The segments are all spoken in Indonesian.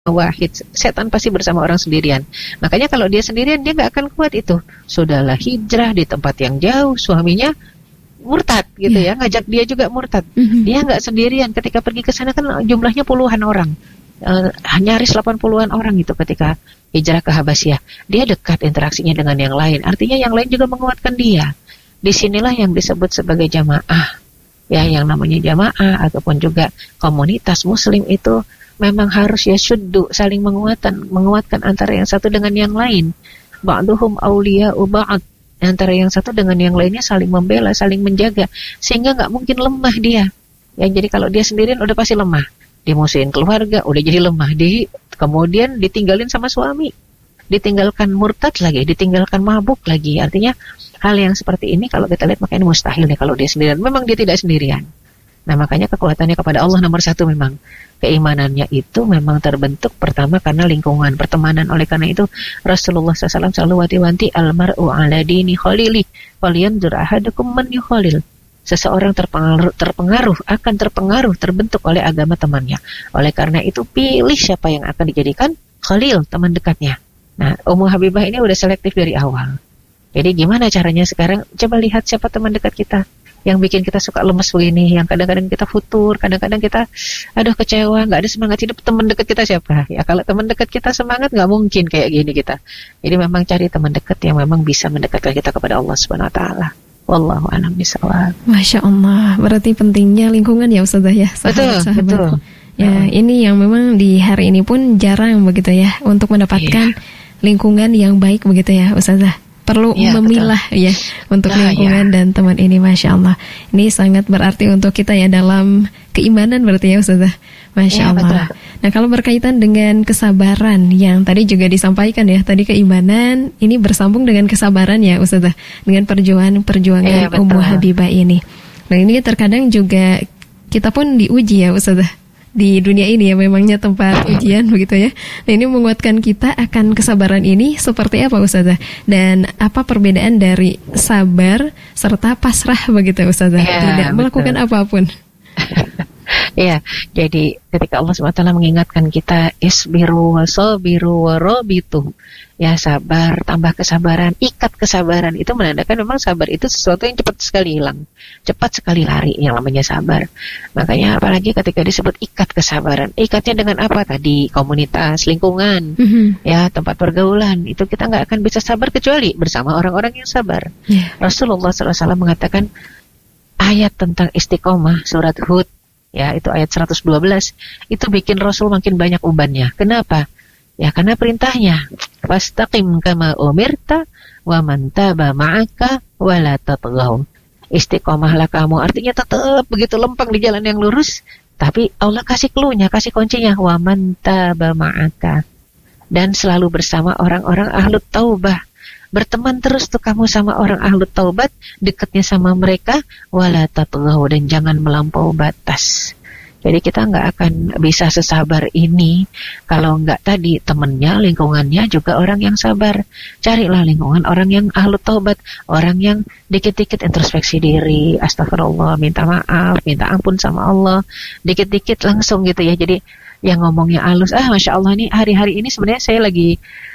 wahid. Setan pasti bersama orang sendirian. Makanya kalau dia sendirian dia nggak akan kuat itu. Sudahlah hijrah di tempat yang jauh, suaminya murtad gitu ya, ngajak dia juga murtad. Dia nggak sendirian. Ketika pergi ke sana kan jumlahnya puluhan orang. Nyaris 80-an orang itu ketika hijrah ke Habasyah. Dia dekat interaksinya dengan yang lain. Artinya yang lain juga menguatkan dia. Disinilah yang disebut sebagai jamaah. Ya, yang namanya jamaah ataupun juga komunitas muslim itu memang harus ya syuddu, saling menguatkan antara yang satu dengan yang lain. Ba'duhum awliya'u ba'd. Antara yang satu dengan yang lainnya saling membela, saling menjaga, sehingga nggak mungkin lemah dia. Ya, jadi kalau dia sendirian udah pasti lemah. Dimusuhin keluarga, udah jadi lemah. Kemudian ditinggalin sama suami, ditinggalkan murtad lagi, ditinggalkan mabuk lagi. Artinya hal yang seperti ini kalau kita lihat makanya mustahil nih kalau dia sendirian. Memang dia tidak sendirian. Nah, makanya kekuatannya kepada Allah nomor satu memang. Keimanannya itu memang terbentuk pertama karena lingkungan, pertemanan. Oleh karena itu Rasulullah SAW selalu wanti-wanti almar'u ala dini khalili falyanzur ahadukum man yukhalil. Seseorang akan terpengaruh terbentuk oleh agama temannya. Oleh karena itu pilih siapa yang akan dijadikan khalil, teman dekatnya. Nah, Ummu Habibah ini udah selektif dari awal. Jadi gimana caranya sekarang? Coba lihat siapa teman dekat kita yang bikin kita suka lemes begini, yang kadang-kadang kita futur, kadang-kadang kita kecewa, nggak ada semangat hidup. Teman dekat kita siapa? Ya kalau teman dekat kita semangat, nggak mungkin kayak gini kita. Jadi memang cari teman dekat yang memang bisa mendekatkan kita kepada Allah Subhanahu Wa Taala. Wallahu a'lam bishawab. Masya Allah, berarti pentingnya lingkungan ya Ustazah ya, sahabat-sahabat. Betul. Ya, ini yang memang di hari ini pun jarang begitu ya untuk mendapatkan lingkungan yang baik begitu ya Ustazah. Perlu memilah betul. Ya untuk lingkungan dan teman ini. Masya Allah, ini sangat berarti untuk kita ya dalam keimanan berarti ya Ustazah. Masya Allah. Betul. Nah, kalau berkaitan dengan kesabaran yang tadi juga disampaikan ya, tadi keimanan ini bersambung dengan kesabaran ya Ustazah, dengan perjuangan Ummu Habibah ini. Nah, ini terkadang juga kita pun diuji ya Ustazah di dunia ini ya, memangnya tempat ujian begitu ya. Nah, ini menguatkan kita akan kesabaran ini seperti apa Ustazah? Dan apa perbedaan dari sabar serta pasrah begitu Ustazah? Tidak melakukan apapun. Ya, jadi ketika Allah SWT mengingatkan kita isbiru wa sabiru wa rabitu, ya sabar tambah kesabaran, ikat kesabaran, itu menandakan memang sabar itu sesuatu yang cepat sekali hilang, cepat sekali lari yang namanya sabar. Makanya apalagi ketika disebut ikat kesabaran, ikatnya dengan apa tadi? Komunitas, lingkungan, ya tempat pergaulan, itu kita nggak akan bisa sabar kecuali bersama orang-orang yang sabar. Rasulullah SAW mengatakan ayat tentang istiqomah surat Hud, ya itu ayat 112, itu bikin Rasul makin banyak ubannya. Kenapa? Ya karena perintahnya fastaqim kama umirta wa man taba ma'aka wa la tatghaw. Istiqomahlah kamu, artinya tetap begitu lempeng di jalan yang lurus, tapi Allah kasih clue-nya, kasih kuncinya, wa man taba ma'aka, dan selalu bersama orang-orang ahlut taubah. Berteman terus tuh kamu sama orang ahlut taubat, dekatnya sama mereka, wala tatghaw, dan jangan melampaui batas. Jadi kita nggak akan bisa sesabar ini kalau nggak tadi temennya, lingkungannya juga orang yang sabar. Carilah lingkungan orang yang ahlut taubat, orang yang dikit-dikit introspeksi diri, astagfirullah, minta maaf, minta ampun sama Allah, dikit-dikit langsung gitu ya. Jadi yang ngomongnya halus, Masya Allah nih hari-hari ini sebenarnya saya lagi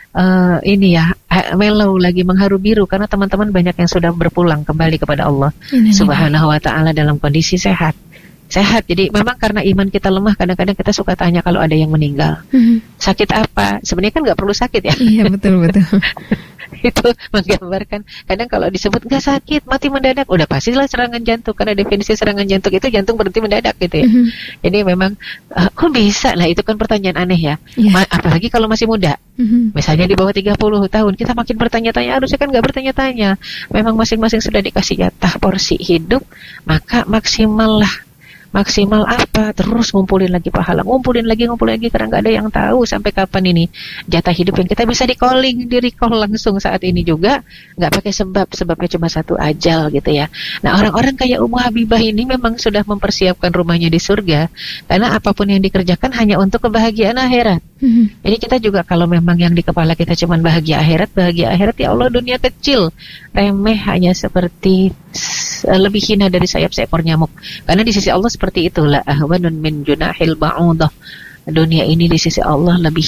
mellow, lagi mengharu biru karena teman-teman banyak yang sudah berpulang kembali kepada Allah Subhanahu wa Ta'ala dalam kondisi sehat. Jadi memang karena iman kita lemah, kadang-kadang kita suka tanya kalau ada yang meninggal, sakit apa? Sebenarnya kan nggak perlu sakit ya. Iya, betul. Itu menggambarkan kadang kalau disebut nggak sakit, mati mendadak, udah pastilah serangan jantung, karena definisi serangan jantung itu jantung berhenti mendadak gitu ya. Jadi memang kok bisa? Nah itu kan pertanyaan aneh ya. Apalagi kalau masih muda, misalnya di bawah 30 tahun, kita makin bertanya-tanya. Harusnya kan nggak bertanya-tanya, memang masing-masing sudah dikasih jatah porsi hidup, maka maksimal apa? Terus ngumpulin lagi pahala, ngumpulin lagi karena nggak ada yang tahu sampai kapan ini jatah hidup yang kita bisa di-recall langsung saat ini juga nggak pakai sebabnya cuma satu, ajal gitu ya. Nah orang-orang kayak Ummu Habibah ini memang sudah mempersiapkan rumahnya di surga, karena apapun yang dikerjakan hanya untuk kebahagiaan akhirat. Jadi kita juga kalau memang yang di kepala kita cuma bahagia akhirat ya Allah, dunia kecil, remeh, hanya seperti lebih hina dari sayap seekor nyamuk. Karena di sisi Allah seperti itulah ahwanun min junahil ba'udah. dunia ini di sisi Allah lebih